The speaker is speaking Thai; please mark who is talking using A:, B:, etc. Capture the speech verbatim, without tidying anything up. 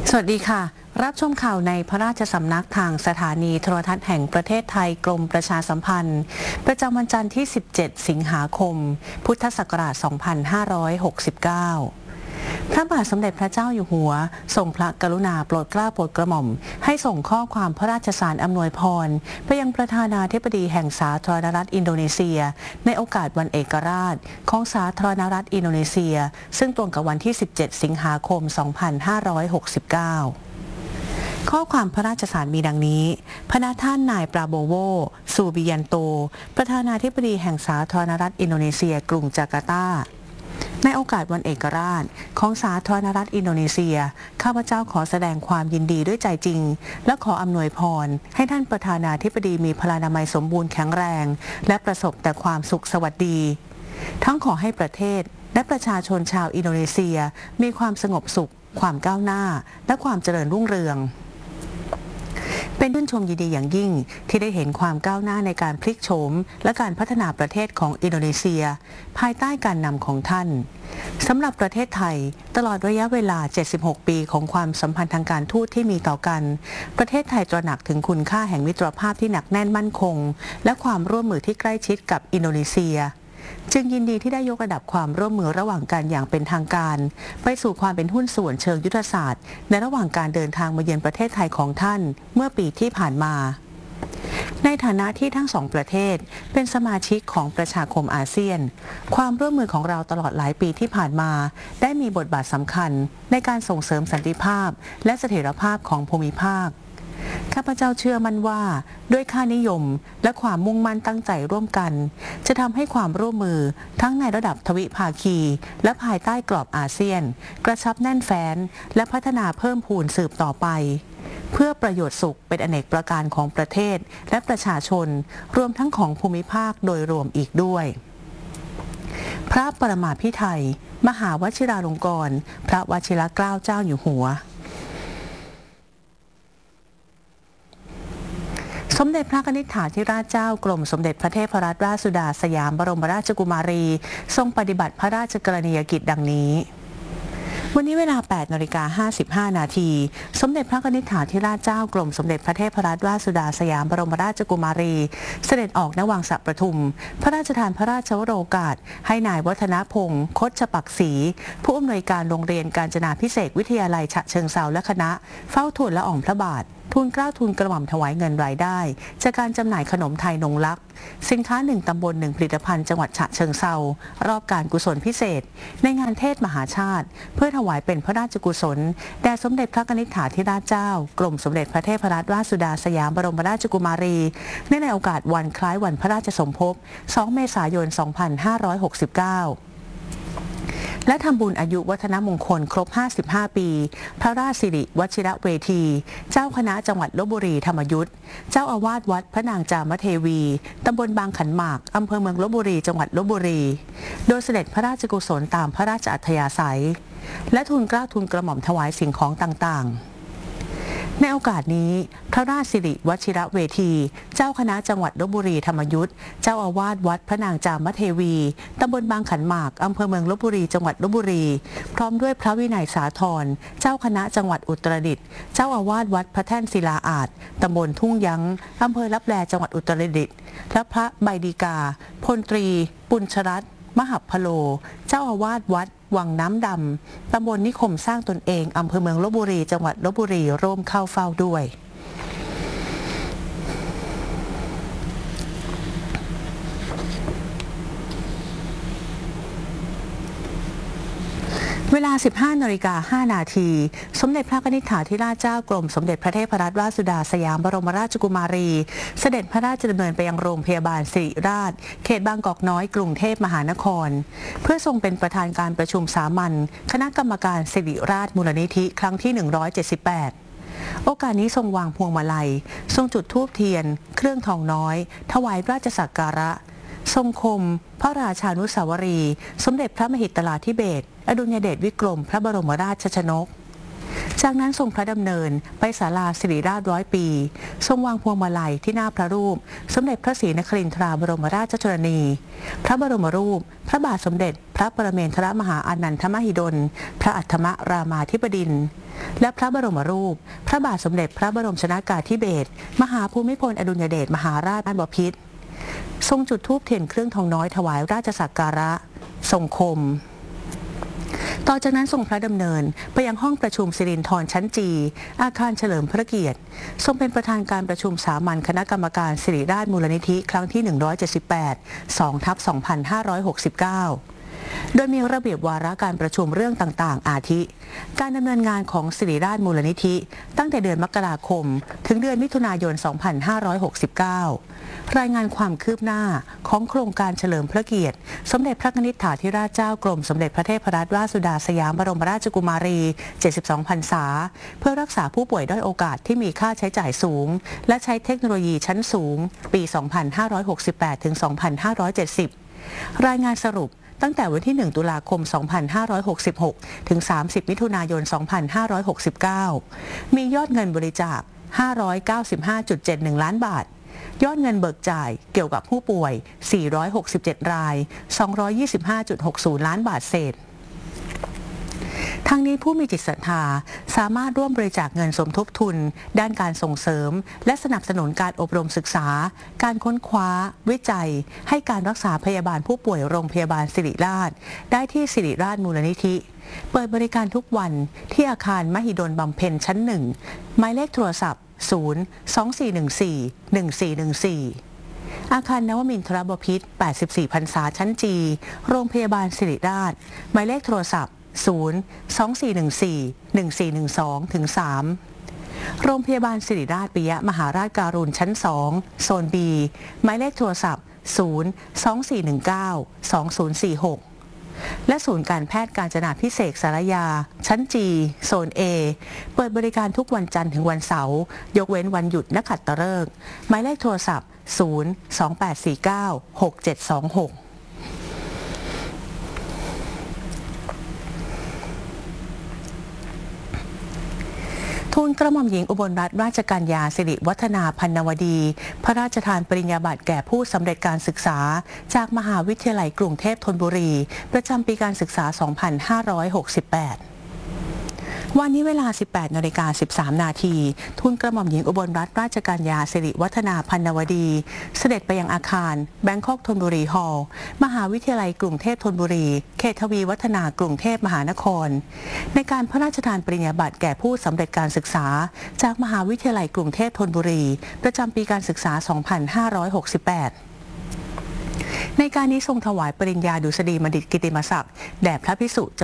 A: สวัสดีค่ะรับชมข่าวในพระราชสำนักทางสถานีโทรทัศน์แห่งประเทศไทยกรมประชาสัมพันธ์ประจำวันจันทร์ที่ สิบเจ็ด สิงหาคม พุทธศักราช สองพันห้าร้อยหกสิบเก้า พระบาทสมเด็จพระเจ้าอยู่หัวทรงพระกรุณาโปรดเกล้าโปรดกระหม่อมให้ส่งข้อความพระราชสารอำนวยพรไปยังประธานาธิบดีแห่งสาธารณรัฐอินโดนีเซียในโอกาสวันเอกราชของสาธารณรัฐอินโดนีเซียซึ่งตรงกับวันที่ สิบเจ็ด สิงหาคม สองพันห้าร้อยหกสิบเก้า ข้อความพระราชสารมีดังนี้พระท่านนายปราโบโว ซูบิยันโตประธานาธิบดีแห่งสาธารณรัฐอินโดนีเซียกรุงจาการ์ตาในโอกาสวันเอกราชของสาธารณรัฐอินโดนีเซียข้าพเจ้าขอแสดงความยินดีด้วยใจจริงและขออำนวยพรให้ท่านประธานาธิบดีมีพลานามัยสมบูรณ์แข็งแรงและประสบแต่ความสุขสวัสดีทั้งขอให้ประเทศและประชาชนชาวอินโดนีเซียมีความสงบสุขความก้าวหน้าและความเจริญรุ่งเรืองเป็นชื่นชมยินดีอย่างยิ่งที่ได้เห็นความก้าวหน้าในการพลิกโฉมและการพัฒนาประเทศของอินโดนีเซียภายใต้การนำของท่านสำหรับประเทศไทยตลอดระยะเวลาเจ็ดสิบหกปีของความสัมพันธ์ทางการทูตที่มีต่อกันประเทศไทยตระหนักถึงคุณค่าแห่งมิตรภาพที่หนักแน่นมั่นคงและความร่วมมือที่ใกล้ชิดกับอินโดนีเซียจึงยินดีที่ได้ยกระดับความร่วมมือระหว่างกันอย่างเป็นทางการไปสู่ความเป็นหุ้นส่วนเชิงยุทธศาสตร์ในระหว่างการเดินทางมาเยือนประเทศไทยของท่านเมื่อปีที่ผ่านมาในฐานะที่ทั้งสองประเทศเป็นสมาชิกของประชาคมอาเซียนความร่วมมือของเราตลอดหลายปีที่ผ่านมาได้มีบทบาทสำคัญในการส่งเสริมสันติภาพและเสถียรภาพของภูมิภาคข้าพเจ้าเชื่อมั่นว่าด้วยค่านิยมและความมุ่งมั่นตั้งใจร่วมกันจะทำให้ความร่วมมือทั้งในระดับทวิภาคีและภายใต้กรอบอาเซียนกระชับแน่นแฟ้นและพัฒนาเพิ่มพูนสืบต่อไปเพื่อประโยชน์สุขเป็นอเนกประการของประเทศและประชาชนรวมทั้งของภูมิภาคโดยรวมอีกด้วยพระปรมาภิไธยมหาวชิราลงกรณ์พระวชิรเกล้าเจ้าอยู่หัวสมเด็จพระนิธิถาธิราชเจ้ากรมสมเด็จพระเทพรัตนราชสุดาสยามบรมราชกุมารีทรงปฏิบัติพระราชกรณียกิจดังนี้วันนี้เวลา แปดนาฬิกาห้าสิบห้า นาทีสมเด็จพระนิธิถาธิราชเจ้ากรมสมเด็จพระเทพรัตนราชสุดาสยามบรมราชกุมารีเสด็จออกณวังสระประทุมพระราชทานพระราชวโรกาสให้นายวัฒนพงศ์คชปักศรีผู้อำนวยการโรงเรียนกาญจนาภิเษกวิทยาลัยฉะเชิงเทราและคณะเฝ้าทูลละอองพระบาททูลเกล้าทูลกระหม่อมถวายเงินรายได้จากการจำหน่ายขนมไทยนงลักษ์สินค้าหนึ่งตำบลหนึ่งผลิตภัณฑ์จังหวัดฉะเชิงเทรารอบการกุศลพิเศษในงานเทศมหาชาติเพื่อถวายเป็นพระราชกุศลแด่สมเด็จพระนิธิถาธิราชเจ้ากรมสมเด็จพระเทพรัตนราชสุดาสยามบรมราชกุมารีเนื่องในโอกาสวันคล้ายวันพระราชสมภพสองเมษายนสองพันห้าร้อยหกสิบเก้าและทำบุญอายุวัฒนมงคลครบห้าสิบห้าปีพระราชสิริวชิรเวทีเจ้าคณะจังหวัดลพบุรีธรรมยุทธเจ้าอาวาสวัดพระนางจามเทวีตำบลบางขันหมากอำเภอเมืองลพบุรีจังหวัดลพบุรีโดยเสด็จพระราชกุศลตามพระราชอัธยาศัยและทูลเกล้าทูลกระหม่อมถวายสิ่งของต่างๆในโอกาสนี้พระราชสิริวชิรเวทีเจ้าคณะจังหวัดลพบุรีธรรมยุทธเจ้าอาวาสวัดพระนางจามเทวีตำบลบางขันหมากอำเภอเมืองลพบุรีจังหวัดลพบุรีพร้อมด้วยพระวินัยสาธรเจ้าคณะจังหวัดอุตรดิตถ์เจ้าอาวาสวัดพระแท่นศิลาอาจตำบลทุ่งยั้งอำเภอลับแลจังหวัดอุตรดิตถ์และพระใบดีกาพลตรีปุญชรัตน์มหัพพโลเจ้าอาวาสวัดวังน้ำดำตำบลนิคมสร้างตนเองอำเภอเมืองลพบุรีจังหวัดลพบุรีร่วมเข้าเฝ้าด้วยเวลา สิบห้านาฬิกาห้า นาทีสมเด็จพระนิธิถาธิราชเจ้ากรมสมเด็จพระเทพรัตนราชสุดาสยามบรมราชกุมารีเสด็จพระราชดำเนินไปยังโรงพยาบาลศิริราชเขตบางกอกน้อยกรุงเทพมหานครเพื่อทรงเป็นประธานการประชุมสามัญคณะกรรมการศิริราชมูลนิธิครั้งที่หนึ่งร้อยเจ็ดสิบแปดโอกาสนี้ทรงวางพวงมาลัยทรงจุดธูปเทียนเครื่องทองน้อยถวายราชสักการะทรงคมพระราชานุสาวรีย์สมเด็จพระมหิดลาธิเบศรอดุลยเดชวิกรมพระบรมราชชนกจากนั้นทรงพระดำเนินไปศาลาศิริราชร้อยปีทรงวางพวงมาลัยที่หน้าพระรูปสมเด็จพระศรีนครินทราบรมราชชนนีพระบรมรูปพระบาทสมเด็จพระปรเมนทรมหาอานันทมหิดลพระอัฏฐมรามาธิบดินทร์และพระบรมรูปพระบาทสมเด็จพระบรมชนากาธิเบศรมหาภูมิพลอดุลยเดชมหาราชบพิตรทรงจุดธูปเทียนเครื่องทองน้อยถวายราชสักการะทรงคมต่อจากนั้นทรงพระดำเนินไปยังห้องประชุมสิรินธรชั้นจีอาคารเฉลิมพระเกียรติทรงเป็นประธานการประชุมสามัญคณะกรรมการสิริราชมูลนิธิครั้งที่หนึ่งร้อยเจ็ดสิบแปด สองทับสองพันห้าร้อยหกสิบเก้าโดยมีระเบียบวาระการประชุมเรื่องต่างๆอาทิการดำเนินงานของสิริราชมูลนิธิตั้งแต่เดือนมกราคมถึงเดือนมิถุนายน สองพันห้าร้อยหกสิบเก้ารายงานความคืบหน้าของโครงการเฉลิมพระเกียรติสมเด็จพระนิธิถาธิราชเจ้ากรมสมเด็จพระเทพรัตนราชสุดาสยามบรมราชกุมารี เจ็ดสิบสอง พรรษาเพื่อรักษาผู้ป่วยด้อยโอกาสที่มีค่าใช้จ่ายสูงและใช้เทคโนโลยีชั้นสูงปี สองพันห้าร้อยหกสิบแปด ถึง สองพันห้าร้อยเจ็ดสิบ รายงานสรุปตั้งแต่วันที่ หนึ่ง ตุลาคม สองพันห้าร้อยหกสิบหก ถึง สามสิบ มิถุนายน สองพันห้าร้อยหกสิบเก้า มียอดเงินบริจาค ห้าร้อยเก้าสิบห้าจุดเจ็ดหนึ่ง ล้านบาทยอดเงินเบิกจ่ายเกี่ยวกับผู้ป่วย สี่ร้อยหกสิบเจ็ด ราย สองร้อยยี่สิบห้าจุดหกศูนย์ ล้านบาทเศษทั้งนี้ผู้มีจิตศรัทธาสามารถร่วมบริจาคเงินสมทบทุนด้านการส่งเสริมและสนับสนุนการอบรมศึกษาการค้นคว้าวิจัยให้การรักษาพยาบาลผู้ป่วยโรงพยาบาลสิริราชได้ที่สิริราชมูลนิธิเปิดบริการทุกวันที่อาคารมหิดลบำเพ็ญชั้นหนึ่งหมายเลขโทรศัพท์ศูนย์ สอง สี่ หนึ่ง สี่ หนึ่ง สี่ หนึ่ง สี่อาคารนวมินทรบพิตรแปดสิบสี่ พรรษาชั้นจีโรงพยาบาลสิริราชหมายเลขโทรศัพท์ศูนย์ สอง สี่ หนึ่ง สี่ หนึ่ง สี่ หนึ่ง สอง ถึง สาม โรงพยาบาลสิริราชปิยมหาราชการุณชั้นสองโซน B หมายเลขโทรศัพท์ศูนย์ สอง สี่ หนึ่ง เก้า สอง ศูนย์ สี่ หกและศูนย์การแพทย์กาญจนาภิเษกสารยาชั้น G โซน A เปิดบริการทุกวันจันทร์ถึงวันเสาร์ยกเว้นวันหยุดนักขัตฤกษ์หมายเลขโทรศัพท์ศูนย์ สอง แปด สี่ เก้า หก เจ็ด สอง หกทูลกระหม่อมหญิงอุบลรัตนราชกัญญาสิริวัฒนาพันนวดีพระราชทานปริญญาบัตรแก่ผู้สำเร็จการศึกษาจากมหาวิทยาลัยกรุงเทพธนบุรีประจำปีการศึกษา สองพันห้าร้อยหกสิบแปดวันนี้เวลา สิบแปดนาฬิกาสิบสาม นาทีทูลกระหม่อมหญิงอุบลรัตนราชกัญญาสิริวัฒนาพันนวดีเสด็จไปยังอาคารแบงคอกธนบุรีฮอลล์มหาวิทยาลัยกรุงเทพธนบุรีเขตทวีวัฒนากรุงเทพมหานครในการพระราชทานปริญญาบัตรแก่ผู้สำเร็จการศึกษาจากมหาวิทยาลัยกรุงเทพธนบุรีประจำปีการศึกษา สองพันห้าร้อยหกสิบแปดในการนี้ทรงถวายปริญญาดุษฎีบัณฑิตกิตติมศักดิ์แด่พระภิกษุ